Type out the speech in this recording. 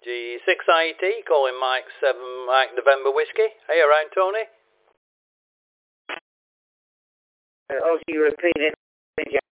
G6IET, calling Mike 7 Mike November Whiskey. Are you around, Tony? Oh, you repeat it?